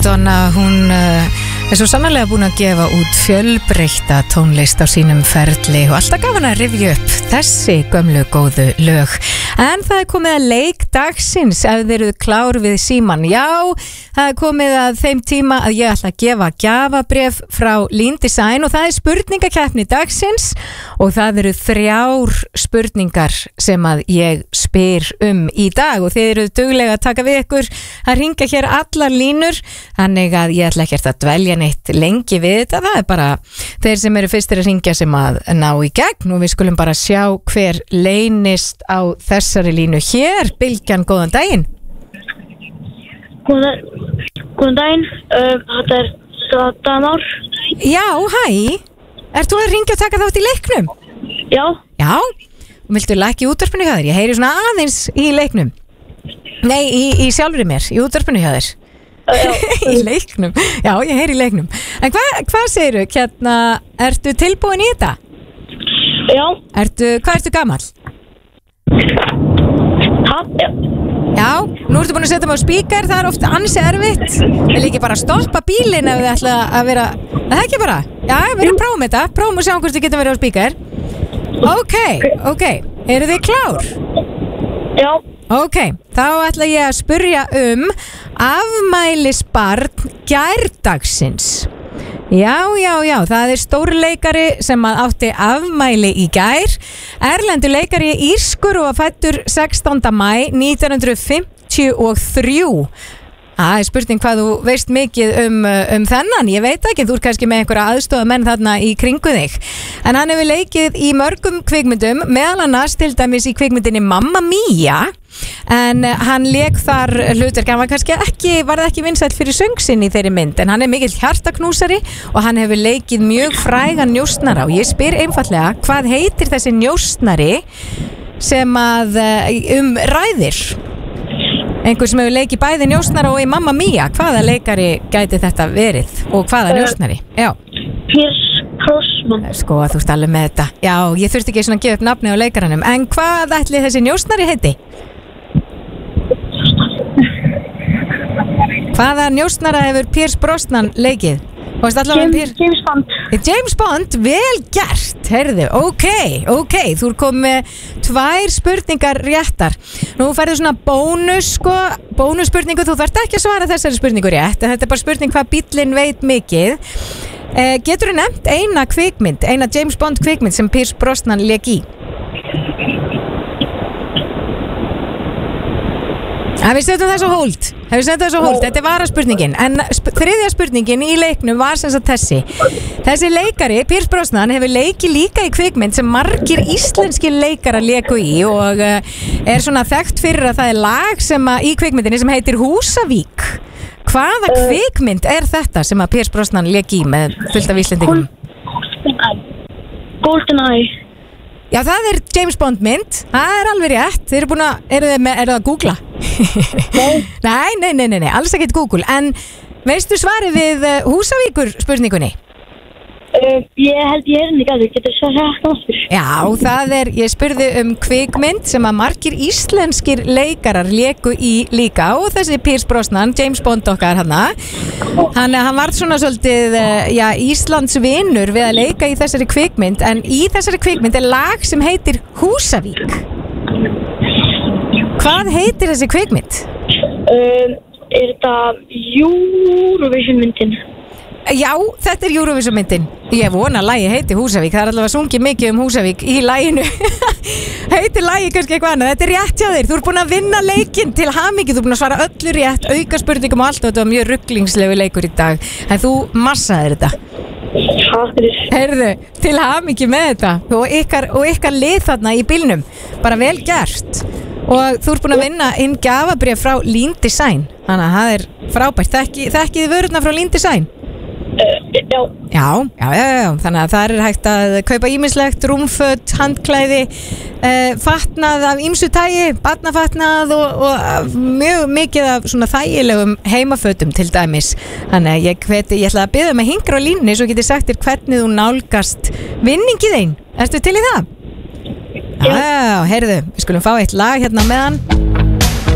Madonna, hún svo sannarlega búin að gefa út fjölbreytta tónlist á sínum ferli og alltaf gaf hann að rifja upp þessi gömlu góðu lög. En það komið að leik dagsins ef þeir eru klár við síman. Já, það komið að þeim tíma að ég ætla að gefa gjafabréf frá Lean Design og það spurningakeppni dagsins og það eru 3 spurningar sem að ég spyr í dag og þið eru duglega að taka við ykkur að hringa hér allar línur, þannig að ég ætla ekkert að dvelja neitt lengi við þetta, það bara þeir sem eru fyrstir að hringja sem að ná í gegn og við skulum bara sjá hver leynist á þessari línu hér. Bylgjan, góðan daginn. Góðan daginn, þetta Danár. Já, hæ, ert þú að hringja og taka þátt í leiknum? Já. Já, viltu lækka í útvarpinu hjá þér? Ég heyri svona aðeins í leiknum. Nei, í sjálfri mér, í útvarpinu hjá þér. Í leiknum, já ég heyri í leiknum. En hvað segirðu, hérna, ertu tilbúin í þetta? Já. Hvað ertu gamall? Já, nú ertu búin að setja mig á spíkar, það oft ansi erfitt. Vil ekki bara stoppa bílinn ef þið ætla að vera, það ekki bara? Já, við erum prófum þetta, prófum og sjáum hvort þið geta verið á spíkar. Ok, eru þið klár? Já. Ok, þá ætla ég að spyrja afmælisbarn gærdagsins. Já, það stórleikari sem að átti afmæli í gær. Erlendur leikari írskur og fæddur 16. maí 1953. Það spurning hvað þú veist mikið þennan, ég veit ekki, þú ert kannski með einhverja aðstofamenn þarna í kringu þig. En hann hefur leikið í mörgum kvikmyndum, meðal annars til dæmis í kvikmyndinni Mamma Mia, en hann leik þar hlutverk, hann var ekki vinsæll fyrir söng sinn í þeirri mynd, en hann er mikill hjartaknúsari og hann hefur leikið mjög frægan njósnara og ég spyr einfaldlega, hvað heitir þessi njósnari sem að ræðir? Einhver sem hefur leikið bæði njósnara og í Mamma Mia, hvaða leikari gæti þetta verið og hvaða njósnari? Já. Pierce Brosnan. Sko, þú ert alveg með þetta. Já, ég þurfti ekki svona að gefa upp nafni á leikaranum, en hvað ætli þessi njósnari heiti? Hvaða njósnara hefur Pierce Brosnan leikið? James Bond. James Bond, vel gert, heyrðu, ok, þú er komið með 2 spurningar réttar. Nú færðu svona bónusspurningu, þú þarft ekki að svara þessari spurningu rétt, en þetta er bara spurning hvað bíllinn veit mikið. Getur þú nefnt eina James Bond kvikmynd sem Pierce Brosnan lék í? Við setjum þess á hold, þetta er varaspurningin, en þriðja spurningin í leiknum var sem sagt þessi leikari, Pierce Brosnan, hefur leikið líka í kvikmynd sem margir íslenski leikara léku í og er svona þekkt fyrir að það er lag sem í kvikmyndinni sem heitir Húsavík. Hvaða kvikmynd er þetta sem að Pierce Brosnan lék í með fullt af íslendingum? GoldenEye. Já, það er James Bond mynd, það er alveg rétt. Þið eru það að googla? Nei, alls ekkert Google. En veistu svarið við Húsavíkur spurningunni? Ég held ég henni ekki að þú getur svo sagt aftur. Já, ég spurði kvikmynd sem að margir íslenskir leikarar léku í líka og þessi Pierce Brosnan, James Bond okkar hann var svona svolítið Íslands vinur við að leika í þessari kvikmynd, en í þessari kvikmynd er lag sem heitir Húsavík. Hvað heitir þessi kvikmynd? Er þetta Eurovision myndin? Já, þetta er Eurovision myndin. Ég vona að lagið heiti Húsavík. Það er allavega sungið mikið Húsavík í laginu. Heitir lagið kannski eitthvað annað. Þetta er rétt hjá þér. Þú ert búin að vinna leikinn til hamingju. Þú ert búin að svara öllu rétt, auka spurningum og allt, og þetta var mjög rugglingslegu leikur í dag. En þú massaðir þetta. Heyrðu, til hamingju með þetta. Og ykkar lið þarna í bílnum. Bara vel gert. Og þú ert búin að vinna inn gjafabréf frá Lean Design. Þannig að það er frábært. Þekkið þið vörurnar frá Lean Design? Já, þannig að það er hægt að kaupa ýmislegt, rúmföt, handklæði, fatnað af ýmsu tagi, barnafatnað og mjög mikið af svona þægilegum heimafötum til dæmis. Þannig að ég ætla að biðja með hingra á línunni svo getið sagt þér hvernig þú nálgast vinningið þín. Ertu til í það? Já, heyrðu, við skulum fá eitt lag hérna meðan.